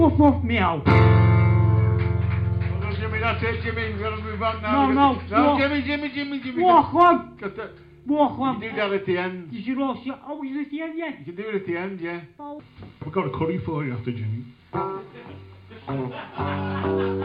Woof woof meow. Oh, Jimmy, that's it, Jimmy. We've got to move on now. No, No, Jimmy. Walk on. Got to, Walk you on. can do that at the end. You should also. Oh, is it the end yet? You can do it at the end, yeah. Oh. We've got a curry for you after Jimmy.